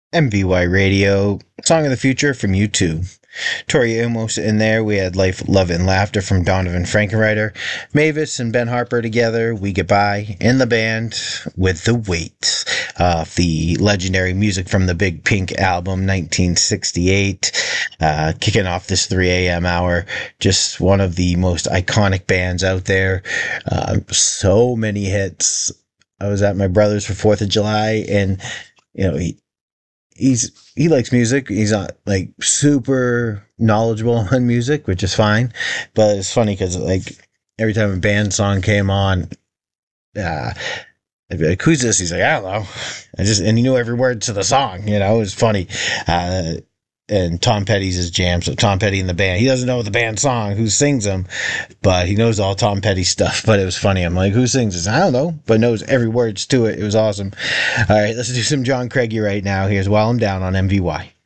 MVY Radio, Song of the Future from U2. Tori Amos in there. We had Life, Love, and Laughter from Donovan Frankenreiter. Mavis and Ben Harper together. We Get By. In the band with The Weight. The legendary music from the Big Pink album, 1968. Kicking off this 3 a.m. hour. Just one of the most iconic bands out there. So many hits. I was at my brother's for 4th of July, and he likes music. He's not like super knowledgeable on music, which is fine. But it's funny because like every time a band song came on, I'd be like, "Who's this?" He's like, "I don't know." And he knew every word to the song. It was funny. And Tom Petty's his jam. So Tom Petty in the band. He doesn't know the band song, who sings them, but he knows all Tom Petty stuff. But it was funny. I'm like, who sings this? I don't know, but knows every words to it. It was awesome. All right, let's do some John Craigie right now. Here's While I'm Down on MVY.